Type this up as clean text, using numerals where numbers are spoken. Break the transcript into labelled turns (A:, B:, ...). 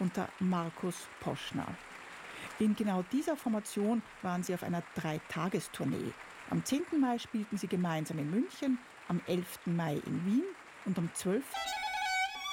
A: unter Markus Poschner. In genau dieser Formation waren sie auf einer 3-Tagestournee. Am 10. Mai spielten sie gemeinsam in München, am 11. Mai in Wien und am 12.